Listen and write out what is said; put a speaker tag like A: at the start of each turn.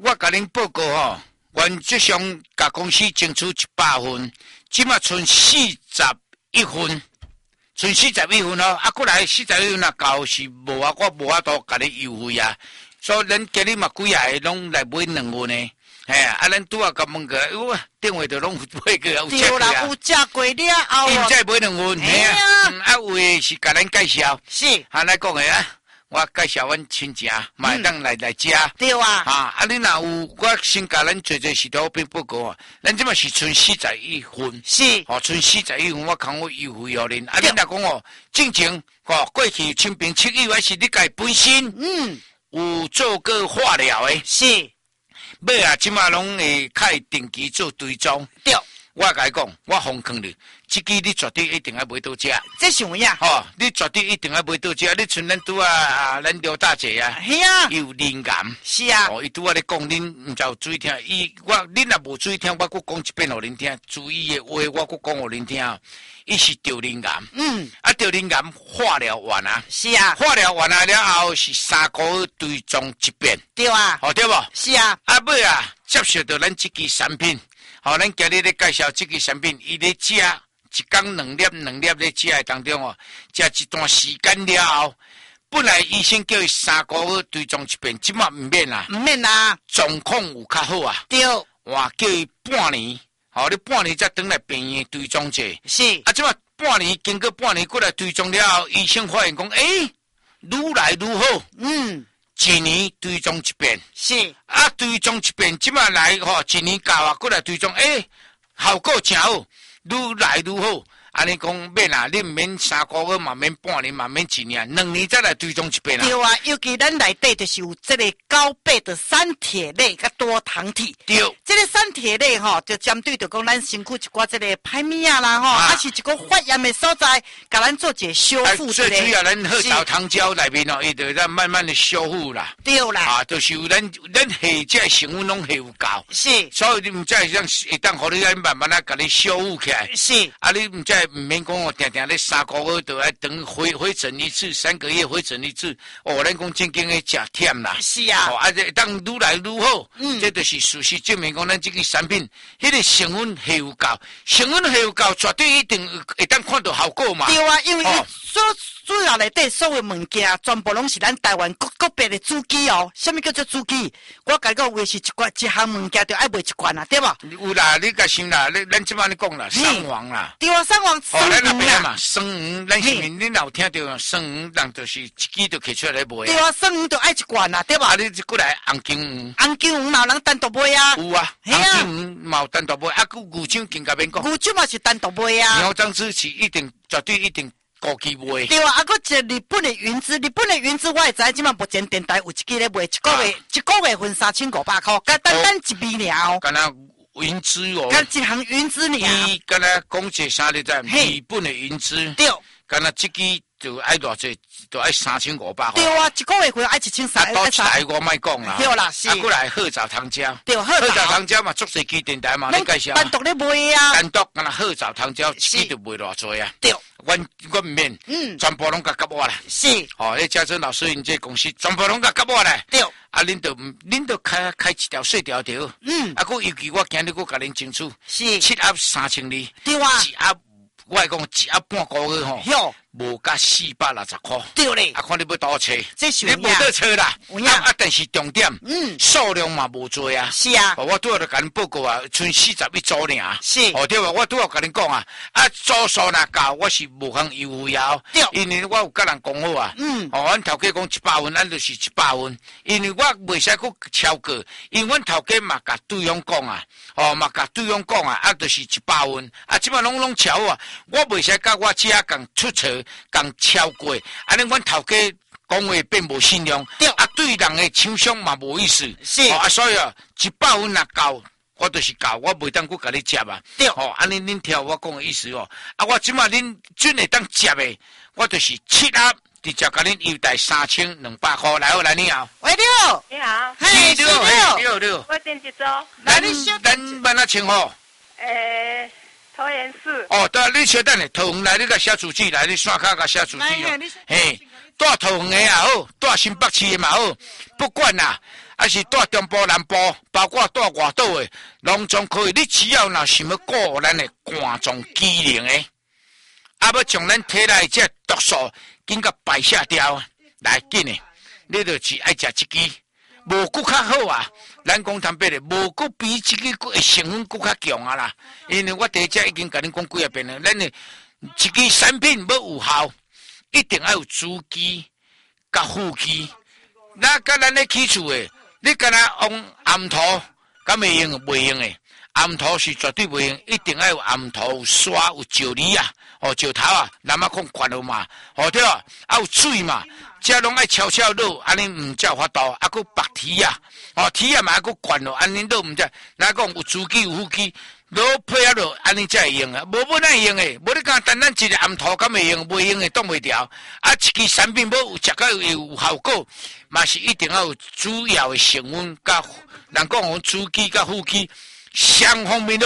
A: 我甲恁报告吼，原则上甲公司争取100分，即马剩41分，剩41分哦。啊，过来41分啊，到是无啊，我无法度甲你优惠啊。所以咱今日嘛几下拢来买2份呢。嘿，啊，咱拄啊甲问个，哇，电话都拢买个有食过啊。
B: 有食过了后，
A: 伊再买2份，嘿啊，啊，有诶是甲咱介绍，
B: 是，
A: 啊，来讲诶啊。我介绍阮亲戚，买当来食。
B: 对啊。
A: 啊，你若有，我先甲咱做石头边报告啊。咱即马是剩41分，
B: 是。
A: 哦，剩41分，我看我优惠予恁。啊，恁若讲哦，正经，过去清平7月还是你家本身，有做过化疗诶。
B: 是。
A: 尾啊，即马拢会开定期做追踪。
B: 对。
A: 我甲你讲，我奉劝你，这支你绝对一定要买到食。
B: 这什么呀？
A: 吼，你绝对一定要买到食。你像咱拄啊，咱刘大姐啊，
B: 系啊，
A: 有灵感。
B: 是啊。
A: 哦，伊拄啊咧讲，恁毋知有注意听。恁若无注意听，我佫讲一遍互恁听。注意诶话，我佫讲互恁听。伊是得灵感。啊，得灵感化疗完啊。
B: 是啊。
A: 化疗完啊了后是3个月追踪一遍。
B: 对啊。
A: 哦，对无？
B: 是啊。
A: 啊，尾啊，接受到咱这支产品。好，咱今日咧介绍这个产品，伊咧食一天2粒咧食诶当中哦，食一段时间了后，本来医生叫伊3个月追踪一遍，即马毋免啦，
B: 毋免啦，
A: 状况有较好啊。对，哇，叫伊半年，好，你半年才等来病院追踪者。是，啊，即马半年经过半年过来追踪了后，医生发现讲，愈来愈好。1年追踪一遍，是啊，追踪一遍，即马来吼，1年到啊，过来追踪，效果真好，愈来愈好。安尼讲免啦，你毋免3个月嘛，免半年嘛，免1年，2年再来追踪一遍啦。
B: 对啊，尤其咱内底就是有这个高倍的三铁类甲多糖体。对，这个三铁类吼，就针对着讲咱身躯一寡这个歹物啊啦吼，还是一个发炎的所在，甲咱做一个修复。最主要咱喝枣糖胶内面哦，伊就咱慢慢的修复啦。对啦，啊，就是有咱下这成分拢下有够。是，所以你毋知会当互你慢慢啊，甲你修复起来。是，啊，你毋知。唔免讲我定定咧3个月都要等回诊一次，3个月回诊一次。哦，咱讲正经诶食忝啦。是啊。哦，啊，当愈来愈好。这就是事实证明讲咱这个产品，迄个成分下有够，成分下有够，绝对一定会当看到效果嘛。对啊，因为主要内底所有物件，全部拢是咱台湾个别的主机哦。什么叫做主机？我甲你讲，话是一项物件，就爱买一罐啊，对吧？有啦，你甲想啦，咱即摆咧讲啦，双黄啦。对啊，双黄。哦，咱那边嘛，生鱼，咱是面恁有听到生鱼，人就是一支就摕出来卖。对啊，生鱼就爱一罐啊，对吧？啊，你过来红金鱼，红金鱼嘛有人单独卖啊。有啊，红金鱼嘛有单独卖，啊，牛掌更加免讲。牛掌嘛是单独卖啊。牛掌子是一定绝对一定。高级卖对啊，啊，搁一日本的云芝，我会知，即马目前电台有一支咧卖，一个月份3500块，甲单一味尔哦。敢若云芝哦，甲一项云芝尔。伊敢若讲一啥咧？在日本的云芝。对。敢若这支就爱偌济，就爱3500块。对啊，一个月份爱1300。多起来我莫讲啦。对啦，是。啊，过来鹤藻糖胶。对，鹤藻糖胶嘛，足侪期电台嘛，你介绍。单独咧卖啊。单独敢若鹤藻糖胶，一支就卖偌济啊。对。我唔免，全部拢甲我啦。是，哦，迄嘉珍老师因这公司全部拢甲我啦。对，啊，恁都开一条细条条。啊，佮尤其我今日佮甲恁清楚，是7盒3200。对啊，1盒我来讲1盒半个月吼。无甲460块，对咧，啊，看你要倒找，你无得找啦，啊，但是重点，数量嘛无多啊，是啊，我拄要甲恁报告啊，剩41组尔，是，哦对吧？我拄要甲恁讲啊，啊，组数若够，我是无通优惠啊，对，因为我有甲人讲好啊，哦，阮头家讲100分，咱就是100分，因为我袂使去超过，因为阮头家嘛甲对方讲啊，哦，嘛甲对方讲啊，啊，就是100分，啊，即摆拢超啊，我袂使甲我遮共出错。共超过，安尼阮头家讲话变无信用，啊，对人的厂商嘛无意思，是，啊，所以啊，100分若够，我就是够，我袂当去甲你接啊，对，哦，安尼恁听我讲的意思哦，啊，我即马恁准会当接的，我就是7盒，直接甲恁优待3200块，来好来你好，喂，你好，你好，嘿，你好，我电子周，来你小，咱慢仔称呼，桃园市哦，对，你小等下，桃园来你个写主机来，你线卡个写主机哦，嘿，带桃园的也好，带新北市的嘛好，不管啦，
A: 还是住中部南部，包括住外岛的，拢总可以。你只要若想要顾咱的肝脏机能的，要将咱体内这毒素紧甲排泄掉，来紧的，你就是爱食这支，无佫较好啊。咱讲坦白的，无佫比这个成分佫较强啊啦。因为我第一只已经甲恁讲几啊遍了，咱的这支产品要有效，一定要有主机甲副机。那甲咱咧起厝的，你敢若用暗涂，敢袂用？袂用的。暗涂是绝对袂用，一定要有暗涂、有刷、有石泥啊，石头啊，南啊控管了嘛，对啊，有水嘛，这拢爱悄悄落，安尼唔才有法度，佫白蹄啊，蹄啊嘛佫管了，安尼落唔才，咱讲有主机有副机。落配合落，安尼才会用啊！无本来用诶，无你讲单单一个暗涂敢会用，袂用诶，挡袂掉。啊，一支产品要有食到有效果，嘛是一定要有主要诶成分甲，人讲主机甲副机双方面都。